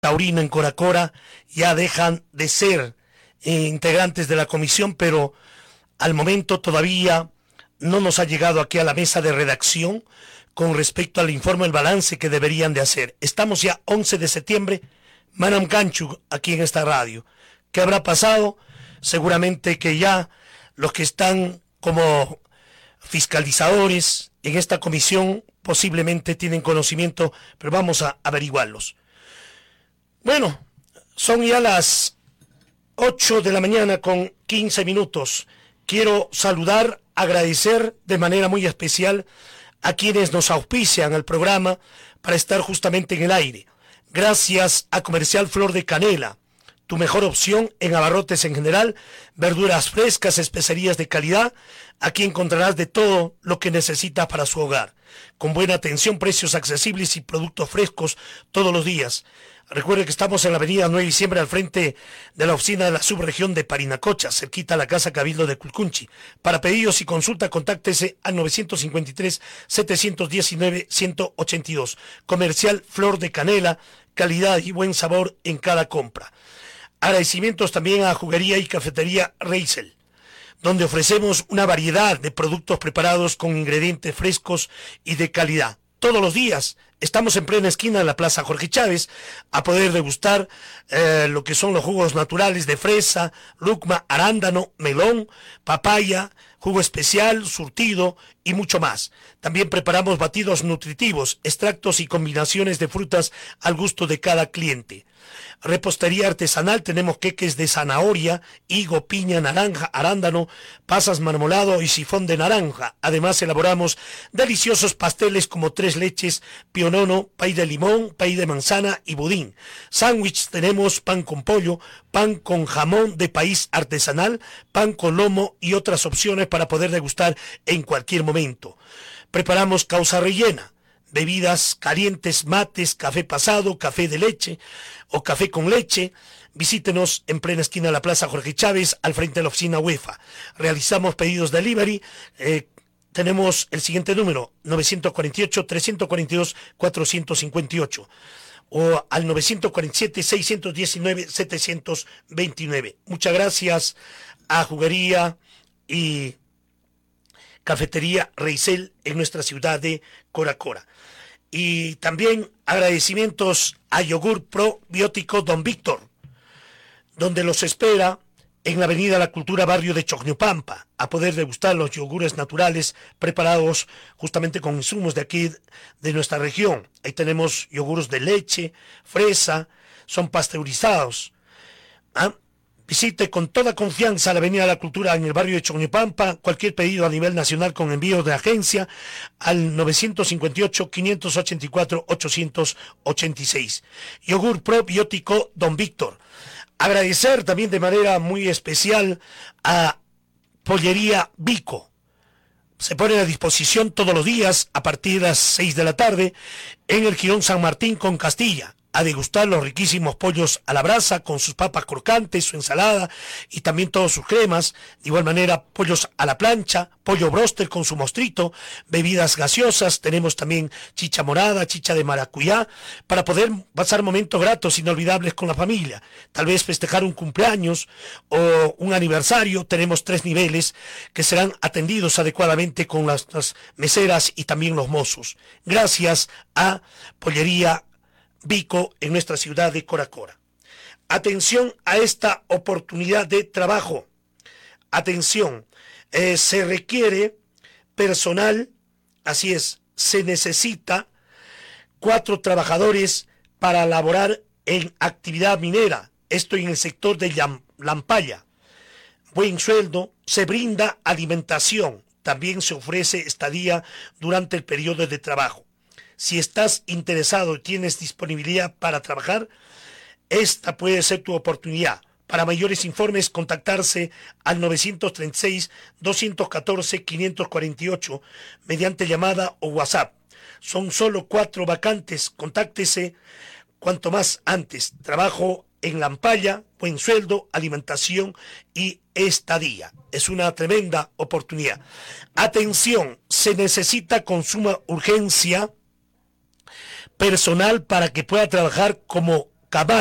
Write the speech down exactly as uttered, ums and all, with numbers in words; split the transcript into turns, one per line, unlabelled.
Taurino en Coracora ya dejan de ser eh, integrantes de la comisión, pero al momento todavía no nos ha llegado aquí a la mesa de redacción con respecto al informe, el balance que deberían de hacer. Estamos ya once de septiembre, Manam Canchu, aquí en esta radio. ¿Qué habrá pasado? Seguramente que ya los que están como fiscalizadores en esta comisión posiblemente tienen conocimiento, pero vamos a averiguarlos. Bueno, son ya las ocho de la mañana con quince minutos. Quiero saludar, agradecer de manera muy especial a quienes nos auspician el programa para estar justamente en el aire. Gracias a Comercial Flor de Canela, tu mejor opción en abarrotes en general, verduras frescas, especerías de calidad. Aquí encontrarás de todo lo que necesitas para su hogar, con buena atención, precios accesibles y productos frescos todos los días. Recuerde que estamos en la avenida nueve de diciembre, al frente de la oficina de la subregión de Parinacocha, cerquita a la Casa Cabildo de Culcunchi. Para pedidos y consulta, contáctese al nueve cinco tres, siete uno nueve, uno ocho dos. Comercial Flor de Canela, calidad y buen sabor en cada compra. Agradecimientos también a Juguería y Cafetería Reisel, donde ofrecemos una variedad de productos preparados con ingredientes frescos y de calidad. Todos los días estamos en plena esquina de la Plaza Jorge Chávez a poder degustar eh, lo que son los jugos naturales de fresa, lucma, arándano, melón, papaya, jugo especial, surtido y mucho más. También preparamos batidos nutritivos, extractos y combinaciones de frutas al gusto de cada cliente. Repostería artesanal, tenemos queques de zanahoria, higo, piña, naranja, arándano, pasas, marmolado y sifón de naranja. Además elaboramos deliciosos pasteles como tres leches, pionono, pay de limón, pay de manzana y budín. Sándwich, tenemos pan con pollo, pan con jamón de país artesanal, pan con lomo y otras opciones para poder degustar en cualquier momento. Preparamos causa rellena, bebidas calientes, mates, café pasado, café de leche o café con leche. Visítenos en plena esquina de la Plaza Jorge Chávez, al frente de la oficina UEFA. Realizamos pedidos delivery. Eh, tenemos el siguiente número, nueve cuatro ocho, tres cuatro dos, cuatro cinco ocho o al nueve cuatro siete, seis uno nueve, siete dos nueve. Muchas gracias a Juguería y Cafetería Reisel en nuestra ciudad de Coracora. Y también agradecimientos a Yogur Probiótico Don Víctor, donde los espera en la avenida La Cultura, barrio de Chocñopampa, a poder degustar los yogures naturales preparados justamente con insumos de aquí, de nuestra región. Ahí tenemos yogures de leche, fresa, son pasteurizados. ¿Ah? Visite con toda confianza la avenida La Cultura en el barrio de Chocñopampa. Cualquier pedido a nivel nacional con envío de agencia al nueve cinco ocho, cinco ocho cuatro, ocho ocho seis. Yogur Probiótico Don Víctor. Agradecer también de manera muy especial a Pollería Vico. Se pone a disposición todos los días a partir de las seis de la tarde en el Jirón San Martín con Castilla, a degustar los riquísimos pollos a la brasa con sus papas crocantes, su ensalada y también todas sus cremas. De igual manera, pollos a la plancha, pollo bróster con su mostrito, bebidas gaseosas. Tenemos también chicha morada, chicha de maracuyá, para poder pasar momentos gratos, inolvidables con la familia. Tal vez festejar un cumpleaños o un aniversario. Tenemos tres niveles que serán atendidos adecuadamente con las, las meseras y también los mozos. Gracias a Pollería Vico en nuestra ciudad de Coracora. Atención a esta oportunidad de trabajo. Atención, eh, se requiere personal, así es, se necesita cuatro trabajadores para laborar en actividad minera, esto en el sector de Lampaya. Buen sueldo, se brinda alimentación, también se ofrece estadía durante el periodo de trabajo. Si estás interesado y tienes disponibilidad para trabajar, esta puede ser tu oportunidad. Para mayores informes, contactarse al nueve tres seis, dos uno cuatro, cinco cuatro ocho mediante llamada o WhatsApp. Son solo cuatro vacantes. Contáctese cuanto más antes. Trabajo en Lampaya, buen sueldo, alimentación y estadía. Es una tremenda oportunidad. Atención, se necesita con suma urgencia personal para que pueda trabajar como caballo.